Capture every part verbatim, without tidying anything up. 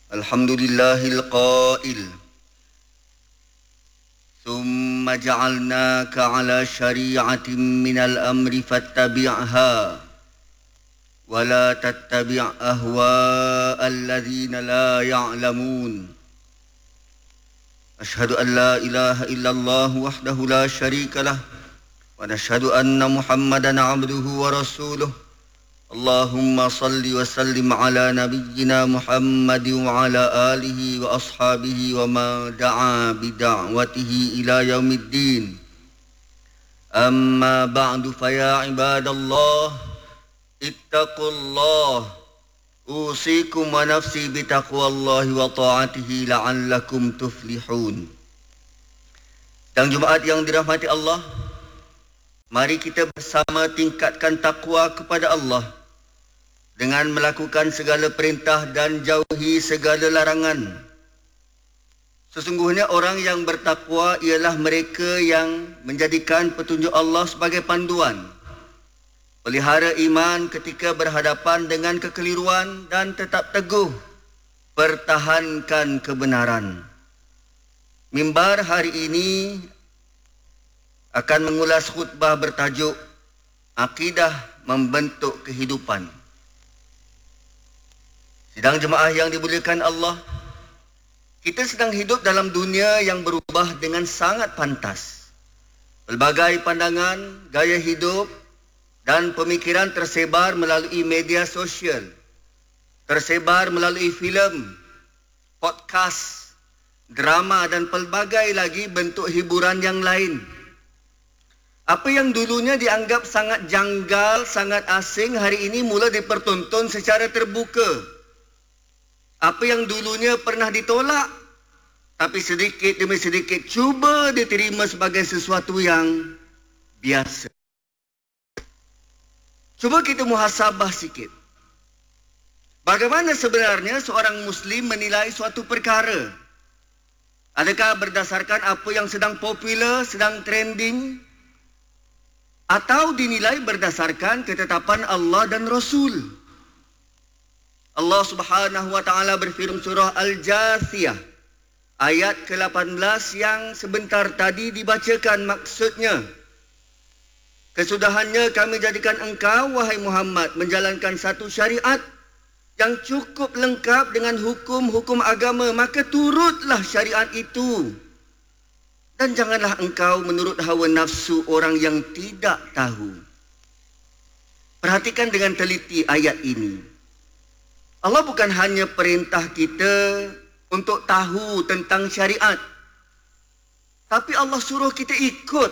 Alhamdulillahil qail Thumma ja'alnaka ala syari'atin minal amri fattabi'ha wa la tattabi' ahwa'a alladhina la ya'lamun. Ashhadu an la ilaha illallah wahdahu la syarika lah wa nashhadu anna Muhammadan abduhu wa rasuluh. Allahumma salli wa sallim ala nabiyyina Muhammad wa ala alihi wa ashabihi wa ma da'a bida'watihi ila yaumiddin. Amma ba'du fa ya ibadallah ittaqullah usikum wa nafsi bitaqwallahi wa ta'atihi la'allakum tuflihun. Dan Jumaat yang dirahmati Allah, mari kita bersama tingkatkan takwa kepada Allah dengan melakukan segala perintah dan jauhi segala larangan. Sesungguhnya orang yang bertakwa ialah mereka yang menjadikan petunjuk Allah sebagai panduan, pelihara iman ketika berhadapan dengan kekeliruan dan tetap teguh pertahankan kebenaran. Mimbar hari ini akan mengulas khutbah bertajuk Akidah Membentuk Kehidupan. Sidang jemaah yang dimuliakan Allah, kita sedang hidup dalam dunia yang berubah dengan sangat pantas. Pelbagai pandangan, gaya hidup dan pemikiran tersebar melalui media sosial, tersebar melalui filem, podcast, drama dan pelbagai lagi bentuk hiburan yang lain. Apa yang dulunya dianggap sangat janggal, sangat asing, hari ini mula dipertonton secara terbuka. Apa yang dulunya pernah ditolak, tapi sedikit demi sedikit cuba diterima sebagai sesuatu yang biasa. Cuba kita muhasabah sikit. Bagaimana sebenarnya seorang Muslim menilai suatu perkara? Adakah berdasarkan apa yang sedang popular, sedang trending? Atau dinilai berdasarkan ketetapan Allah dan Rasul? Allah Subhanahu wa taala berfirman surah Al-Jathiyah ayat ke lapan belas yang sebentar tadi dibacakan, maksudnya, kesudahannya kami jadikan engkau wahai Muhammad menjalankan satu syariat yang cukup lengkap dengan hukum-hukum agama, maka turutlah syariat itu. Dan janganlah engkau menurut hawa nafsu orang yang tidak tahu. Perhatikan dengan teliti ayat ini. Allah bukan hanya perintah kita untuk tahu tentang syariat, tapi Allah suruh kita ikut.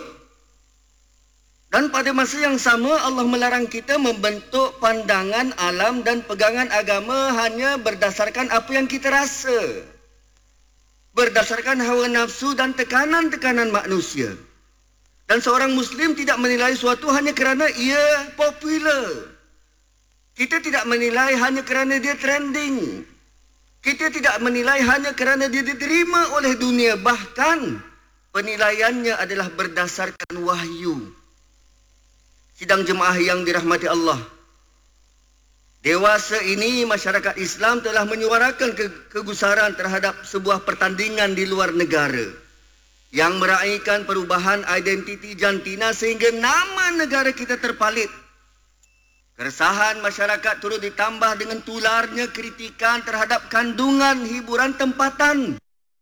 Dan pada masa yang sama Allah melarang kita membentuk pandangan alam dan pegangan agama hanya berdasarkan apa yang kita rasa, berdasarkan hawa nafsu dan tekanan-tekanan manusia. Dan seorang Muslim tidak menilai suatu hanya kerana ia popular. Kita tidak menilai hanya kerana dia trending. Kita tidak menilai hanya kerana dia diterima oleh dunia. Bahkan penilaiannya adalah berdasarkan wahyu. Sidang jemaah yang dirahmati Allah, dewasa ini masyarakat Islam telah menyuarakan kegusaran terhadap sebuah pertandingan di luar negara yang meraihkan perubahan identiti jantina sehingga nama negara kita terpalit. Keresahan masyarakat turut ditambah dengan tularnya kritikan terhadap kandungan hiburan tempatan.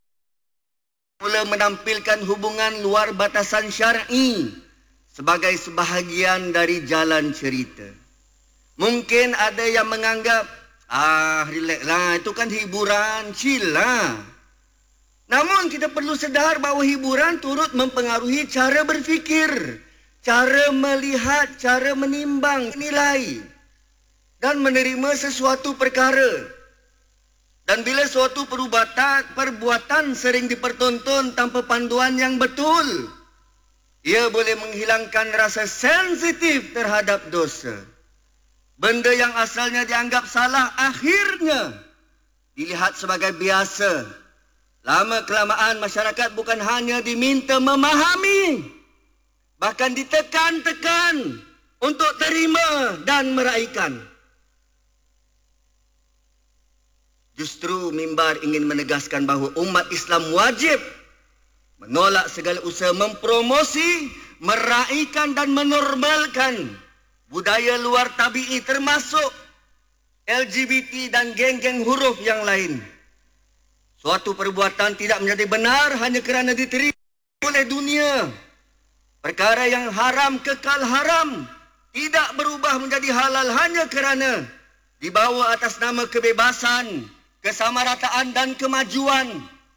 Mula menampilkan hubungan luar batasan syar'i sebagai sebahagian dari jalan cerita. Mungkin ada yang menganggap, ah, relax lah, itu kan hiburan, chill lah. Namun kita perlu sedar bahawa hiburan turut mempengaruhi cara berfikir, cara melihat, cara menimbang, nilai dan menerima sesuatu perkara. Dan bila suatu perubatan, perbuatan sering dipertonton tanpa panduan yang betul, ia boleh menghilangkan rasa sensitif terhadap dosa. Benda yang asalnya dianggap salah akhirnya dilihat sebagai biasa. Lama-kelamaan masyarakat bukan hanya diminta memahami, bahkan ditekan-tekan untuk terima dan meraihkan. Justru mimbar ingin menegaskan bahawa umat Islam wajib menolak segala usaha mempromosi, meraihkan dan menormalkan budaya luar tabi'i termasuk L G B T dan geng-geng huruf yang lain. Suatu perbuatan tidak menjadi benar hanya kerana diterima oleh dunia. Perkara yang haram kekal haram, tidak berubah menjadi halal hanya kerana dibawa atas nama kebebasan, kesamarataan dan kemajuan.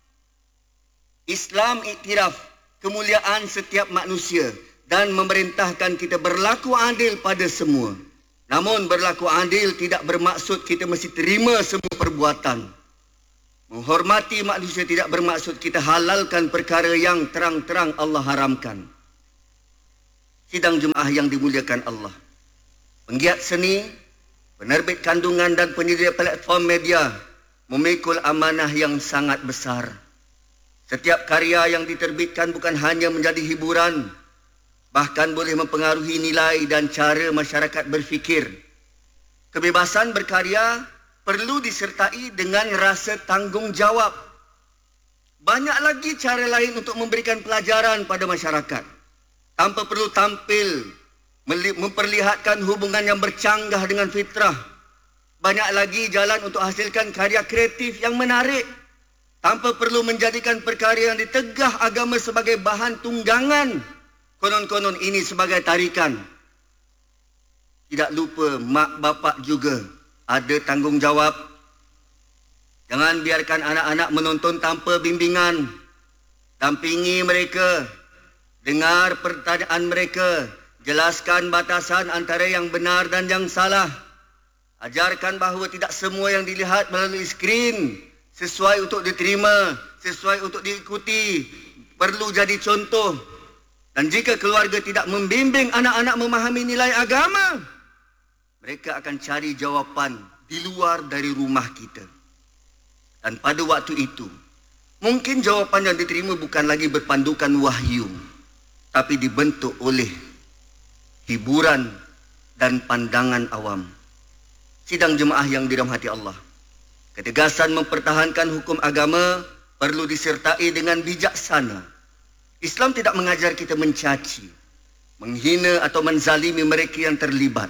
Islam iktiraf kemuliaan setiap manusia dan memerintahkan kita berlaku adil pada semua. Namun berlaku adil tidak bermaksud kita mesti terima semua perbuatan. Menghormati manusia tidak bermaksud kita halalkan perkara yang terang-terang Allah haramkan. Sidang jemaah yang dimuliakan Allah, penggiat seni, penerbit kandungan dan penyedia platform media memikul amanah yang sangat besar. Setiap karya yang diterbitkan bukan hanya menjadi hiburan, bahkan boleh mempengaruhi nilai dan cara masyarakat berfikir. Kebebasan berkarya perlu disertai dengan rasa tanggungjawab. Banyak lagi cara lain untuk memberikan pelajaran pada masyarakat, tanpa perlu tampil memperlihatkan hubungan yang bercanggah dengan fitrah. Banyak lagi jalan untuk hasilkan karya kreatif yang menarik, tanpa perlu menjadikan perkara yang ditegah agama sebagai bahan tunggangan. Konon-konon ini sebagai tarikan. Tidak lupa mak bapak juga ada tanggungjawab. Jangan biarkan anak-anak menonton tanpa bimbingan. Dampingi mereka, dengar pertanyaan mereka, jelaskan batasan antara yang benar dan yang salah. Ajarkan bahawa tidak semua yang dilihat melalui skrin sesuai untuk diterima, sesuai untuk diikuti, perlu jadi contoh. Dan jika keluarga tidak membimbing anak-anak memahami nilai agama, mereka akan cari jawapan di luar dari rumah kita. Dan pada waktu itu, mungkin jawapan yang diterima bukan lagi berpandukan wahyu, tapi dibentuk oleh hiburan dan pandangan awam. Sidang jemaah yang dirahmati Allah, ketegasan mempertahankan hukum agama perlu disertai dengan bijaksana. Islam tidak mengajar kita mencaci, menghina atau menzalimi mereka yang terlibat.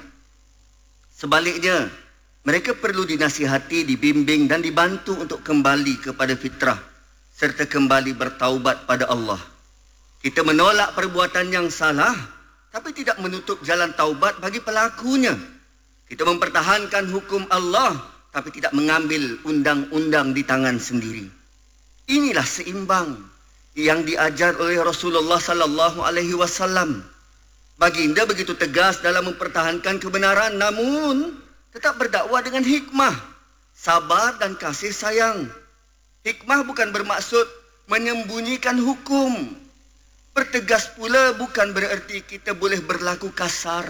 Sebaliknya, mereka perlu dinasihati, dibimbing dan dibantu untuk kembali kepada fitrah serta kembali bertaubat pada Allah. Kita menolak perbuatan yang salah, tapi tidak menutup jalan taubat bagi pelakunya. Kita mempertahankan hukum Allah, tapi tidak mengambil undang-undang di tangan sendiri. Inilah seimbang yang diajar oleh Rasulullah sallallahu alaihi wasallam. Baginda begitu tegas dalam mempertahankan kebenaran, namun tetap berdakwah dengan hikmah, sabar dan kasih sayang. Hikmah bukan bermaksud menyembunyikan hukum. Pertegas pula bukan bererti kita boleh berlaku kasar.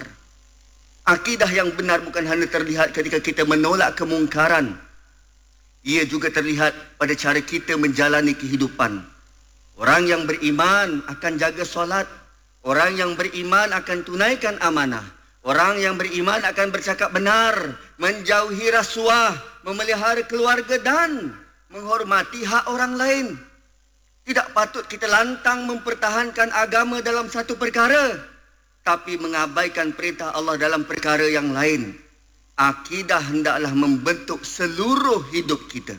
Akidah yang benar bukan hanya terlihat ketika kita menolak kemungkaran. Ia juga terlihat pada cara kita menjalani kehidupan. Orang yang beriman akan jaga solat. Orang yang beriman akan tunaikan amanah. Orang yang beriman akan bercakap benar, menjauhi rasuah, memelihara keluarga dan menghormati hak orang lain. Tidak patut kita lantang mempertahankan agama dalam satu perkara, tapi mengabaikan perintah Allah dalam perkara yang lain. Akidah hendaklah membentuk seluruh hidup kita.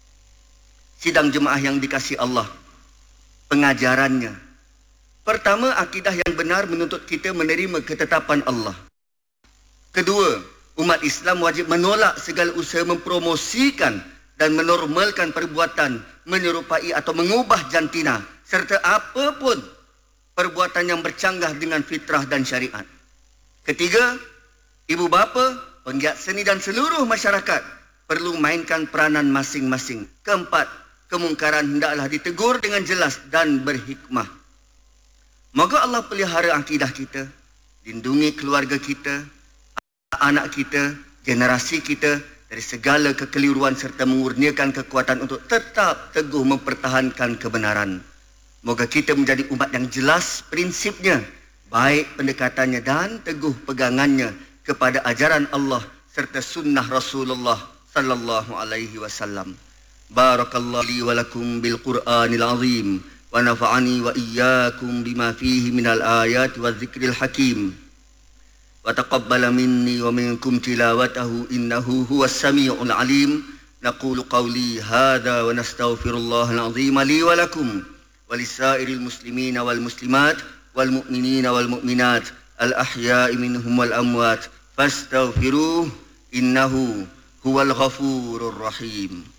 Sidang jemaah yang dikasihi Allah, pengajarannya. Pertama, akidah yang benar menuntut kita menerima ketetapan Allah. Kedua, umat Islam wajib menolak segala usaha mempromosikan dan menormalkan perbuatan menyerupai atau mengubah jantina serta apapun perbuatan yang bercanggah dengan fitrah dan syariat. Ketiga, ibu bapa, penggiat seni dan seluruh masyarakat perlu mainkan peranan masing-masing. Keempat, kemungkaran hendaklah ditegur dengan jelas dan berhikmah. Moga Allah pelihara akidah kita, lindungi keluarga kita, anak kita, generasi kita dari segala kekeliruan serta mengurniakan kekuatan untuk tetap teguh mempertahankan kebenaran. Moga kita menjadi umat yang jelas prinsipnya, baik pendekatannya dan teguh pegangannya kepada ajaran Allah serta sunnah Rasulullah sallallahu alaihi wasallam. Barakallahu li wa lakum bil Qur'anil azim wa nafa'ani wa iyyakum bima fihi minal ayati wa dzikril hakim. Wa taqabbala minni wa minkum tilawatahu innahu huwas samiul alim. Naqulu qawli hadha wa nastaghfirullahal azim li wa lakum wa lisairil muslimina wal muslimat wal mu'minina wal mu'minat al ahya'i minhum wal amwat fastaghfiruhu innahu huwal ghafurur rahim.